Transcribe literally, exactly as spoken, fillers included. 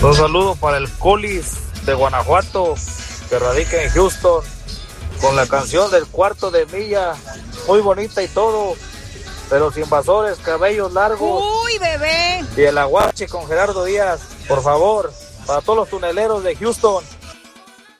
Un saludo para el Colis de Guanajuato, que radica en Houston, con la canción del cuarto de milla, muy bonita y todo, pero sin invasores, cabellos largos. ¡Uy, bebé! Y el aguache con Gerardo Díaz, por favor, para todos los tuneleros de Houston.